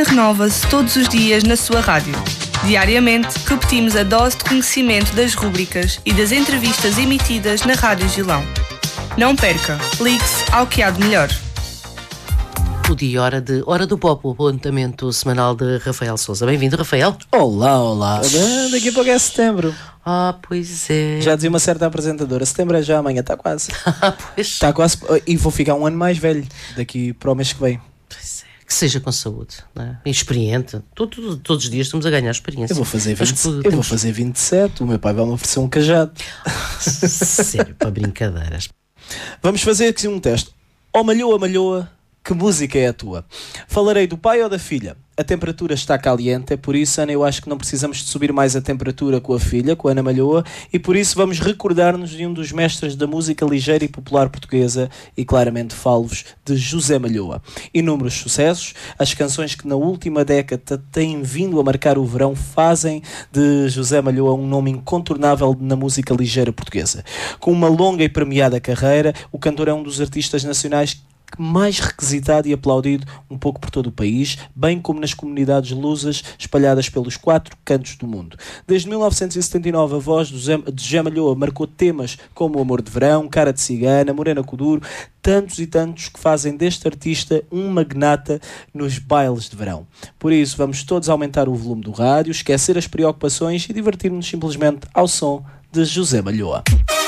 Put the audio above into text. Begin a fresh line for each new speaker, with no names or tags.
cultura renova-se todos os dias na sua rádio. Diariamente, repetimos a dose de conhecimento das rúbricas e das entrevistas emitidas na Rádio Gilão. Não perca, ligue-se ao que há de melhor.
O dia Hora do Pop, o apontamento semanal de Rafael Sousa. Bem-vindo, Rafael.
Olá. Daqui a pouco é setembro.
Pois é.
Já dizia uma certa apresentadora, setembro é já amanhã, está quase.
Pois.
Está quase. E vou ficar um ano mais velho daqui para o mês que vem.
Pois é. Que seja com saúde, não é? E experiente. Todos os dias estamos a ganhar experiência.
Eu vou fazer 27, o meu pai vai me oferecer um cajado.
Sério, para brincadeiras.
Vamos fazer aqui um teste. Malhoa, que música é a tua? Falarei do pai ou da filha? A temperatura está caliente, é por isso, Ana, eu acho que não precisamos de subir mais a temperatura com a filha, com a Ana Malhoa, e por isso vamos recordar-nos de um dos mestres da música ligeira e popular portuguesa, e claramente falo-vos de José Malhoa. Inúmeros sucessos, as canções que na última década têm vindo a marcar o verão fazem de José Malhoa um nome incontornável na música ligeira portuguesa. Com uma longa e premiada carreira, o cantor é um dos artistas nacionais mais requisitado e aplaudido um pouco por todo o país, bem como nas comunidades lusas espalhadas pelos 4 cantos do mundo. Desde 1979, a voz de José Malhoa marcou temas como O Amor de Verão, Cara de Cigana, Morena Coduro, tantos e tantos que fazem deste artista um magnata nos bailes de verão. Por isso, vamos todos aumentar o volume do rádio, esquecer as preocupações e divertir-nos simplesmente ao som de José Malhoa.